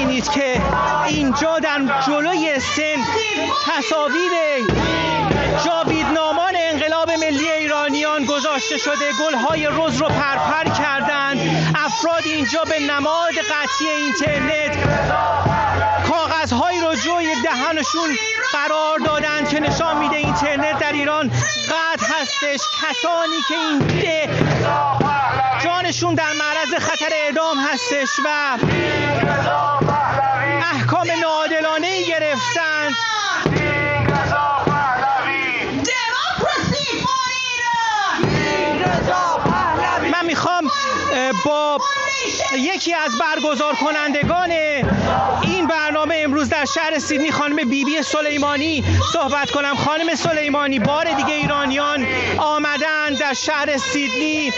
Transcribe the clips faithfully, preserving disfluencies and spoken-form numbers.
ببینید که اینجا در جلوی سن تصاویر جاویدنامان انقلاب ملی ایرانیان گذاشته شده، گلهای رز رو پرپر کردند. افراد اینجا به نماد قطعی اینترنت کاغذهایی رو جوی دهنشون قرار دادند که نشان میده اینترنت در ایران قطع هستش. کسانی که این جانشون در معرض خطر اعدام هستش و احکام ناعادلانه‌ای گرفتند. من میخوام با یکی از برگزار کنندگان این برنامه امروز در شهر سیدنی، خانم بی بی سلیمانی، صحبت کنم. خانم سلیمانی، بار دیگه ایرانیان آمدن در شهر سیدنی،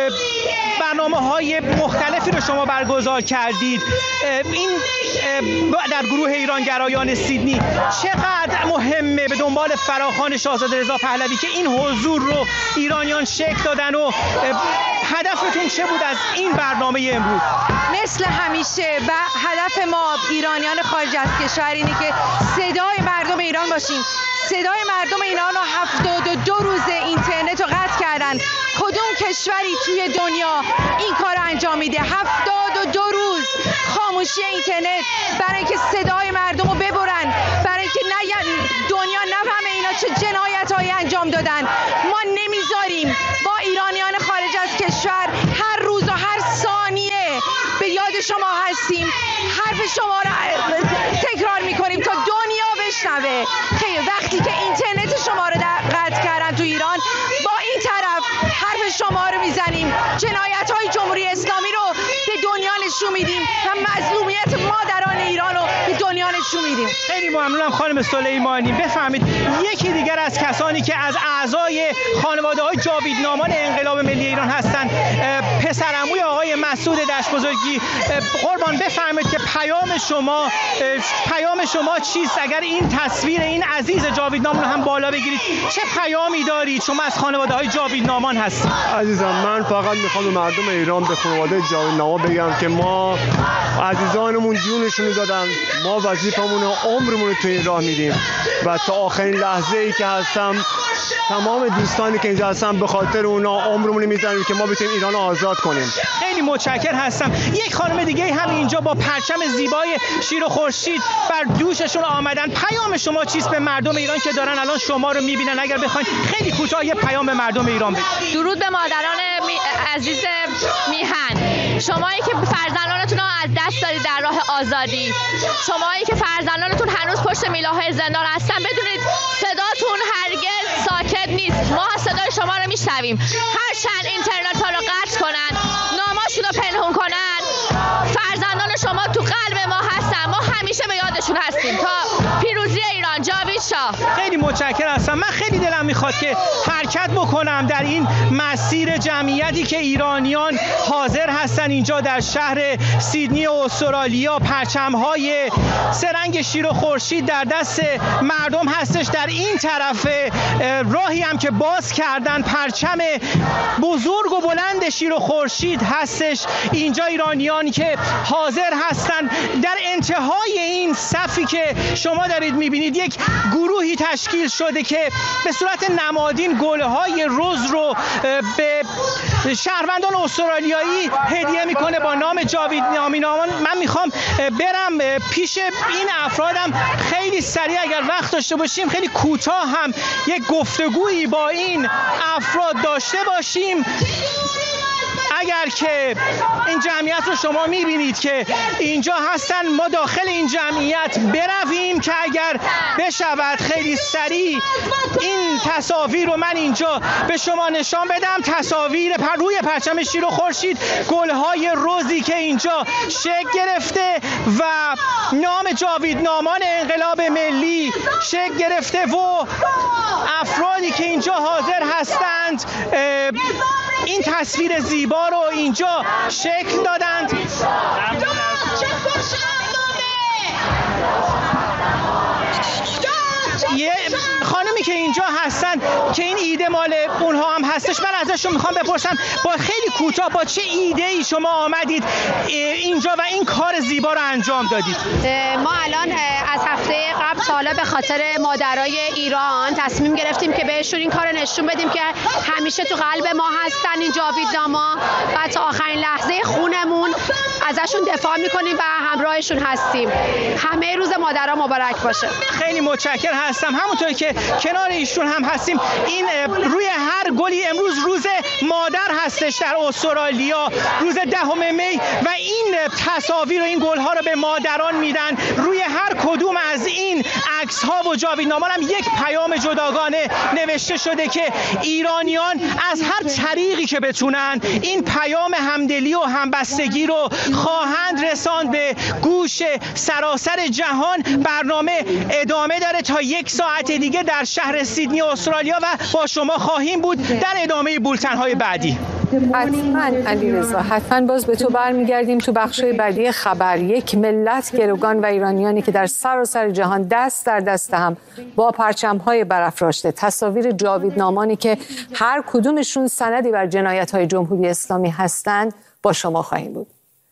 برنامه‌های مختلفی رو شما برگزار کردید. این در گروه ایرانگرایان سیدنی چقدر مهمه به دنبال فراخوان شاهزاده رضا پهلوی که این حضور رو ایرانیان شکل دادن و هدفتون چه بود از این برنامه امروز؟ مثل همیشه و هدف ما ایرانیان خارج از کشور اینه که صدای مردم ایران باشیم. صدای مردم ایران رو هفتاد و دو روز اینترنت رو قطع کردن. کدوم کشوری توی دنیا این کار رو انجام میده؟ هفتاد و دو روز خاموشی اینترنت برای اینکه صدای مردم رو ببرن، برای اینکه دنیا نفهمه اینا چه جنایت‌هایی انجام دادن. ما نمیذاریم. با ایرانیان خارج از کشور هر روز و هر ثانیه به یاد شما هستیم. حرف شما رو تکرار میکنیم تا دنیا بشنوه. خیلی وقتی که اینترنت شما رو قطع کردن تو ایران، با این طرف حرف شما رو میزنیم، جنایت‌های جمهوری اسلامی رو به دنیا نشون میدیم و مظلومیت مادران ایران رو به دنیا نشون میدیم. خیلی ممنونم خانم سلیمانی. بفهمید یکی دیگر از کسانی که از اعضای خانواده‌های جاویدنامان انقلاب ملی ایران هستند، پسرعموی آقای مسعود دشت‌بزرگی. قربان بفهمید که پیام شما پیام شما چیست؟ اگر این تصویر این عزیز جاویدنامان رو هم بالا بگیرید، چه پیامی دارید؟ شما از خانواده‌های جاویدنامان هستید. عزیزم، من فقط میخوام به مردم ایران، به خانواده جاویدنامان بگم که ما عزیزانمون جونشون دادن، ما وظیفمون و عمرمون رو تو این راه میدیم و تا آخرین لحظه ای که هستم تمام دوستانی که اینجا هستن به خاطر اونا عمرمون رو میزنیم که ما بتونیم ایران رو آزاد کنیم. خیلی متشکر هستم. یک خانم دیگه هم اینجا با پرچم زیبای شیر و خورشید بر دوششون آمدن. پیام شما چیست به مردم ایران که دارن الان شما رو میبینن؟ اگر بخواید خیلی کوتاه یه پیام به مردم ایران بدید. درود به مادران می... عزیز میهن. شمایی که فرزندانتون رو از دست دادید در راه آزادی، شمایی که فرزندانتون هنوز پشت میله‌های زندان هستن، بدونید صداتون هرگز ساکت نیست. ما صدای شما رو میشنویم. هرچند اینترنت ها رو قطع کنن، ناماشون رو پنهون کنن، فرزندان شما تو قلب ما هستن. ما همیشه به یادشون هستیم تا پیروزی ایران. جاوید شاه. خیلی متشکرم هستم. من خیلی دلم میخواد که حرکت بکنم در این مسیر جمعیتی که ایرانیان حاضر هستن اینجا در شهر سیدنی استرالیا. پرچم‌های سرنگ شیر و خورشید در دست مردم هستش. در این طرف راهی هم که باز کردن، پرچم بزرگ و بلند شیر و خورشید هستش. اینجا ایرانیان که حاضر هستن در انتهای این صفی که شما دارید میبینید، یک گروهی تشکیل شده که به صورت نمادین گلهای رز رو به شهروندان استرالیایی هدیه میکنه با نام جاویدنامان. من میخوام برم پیش این افرادم خیلی سریع، اگر وقت داشته باشیم خیلی کوتاه هم یک گفتگویی با این افراد داشته باشیم. اگر که این جمعیت رو شما میبینید که اینجا هستن، ما داخل این جمعیت برویم که اگر بشود خیلی سریع این تصاویر رو من اینجا به شما نشان بدم. تصاویر پر روی پرچم شیر و خورشید، گلهای رزی که اینجا شکل گرفته و نام جاویدنامان انقلاب ملی شکل گرفته و افرادی که اینجا حاضر هستند این تصویر زیبا رو اینجا شکل دادند. یه خانمی که اینجا هستن که این ایده مال اونها هم هستش. من ازشون میخوام بپرسم با خیلی کوتاه با چه ایده ای شما آمدید اینجا و این کار زیبا رو انجام دادید؟ ما الان از هفته قبل حالا به خاطر مادرای ایران تصمیم گرفتیم که بهشون این کار نشون بدیم که همیشه تو قلب ما هستن این جاویدناما و تا آخرین لحظه خونمون ازشون دفاع میکنیم و همراهشون هستیم. همه روز مادرها مبارک باشه. خیلی متشکر هستم. همونطور که کنار ایشون هم هستیم، این روی هر گلی امروز روز مادر هستش در استرالیا، روز دهم می، و این تصاویر و این گل‌ها رو به مادران میدن. روی هر کدوم از این عکس‌ها و جاویدنامه‌ها هم یک پیام جداگانه نوشته شده که ایرانیان از هر طریقی که بتونن این پیام همدلی و همبستگی رو خواهند رساند به گوش سراسر جهان. برنامه ادامه داره تا یک ساعت دیگه در شهر سیدنی استرالیا و با شما خواهیم بود در ادامه بولتن‌های بعدی. حتما علیرضا، حتما باز به تو برمیگردیم تو بخش‌های بعدی خبر. یک ملت گروگان و ایرانیانی که در سراسر جهان دست در دست هم با پرچم‌های برافراشته، تصاویر جاویدنامانی که هر کدومشون سندی بر جنایت‌های جمهوری اسلامی هستند با شما خواهیم بود.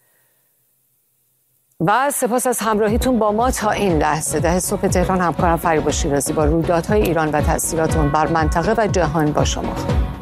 و سپاس از همراهیتون با ما تا این لحظه. ده صبح تهران همکارم فریبا شیرازی با رویدادهای ایران و تاثیرات اون بر منطقه و جهان با شما.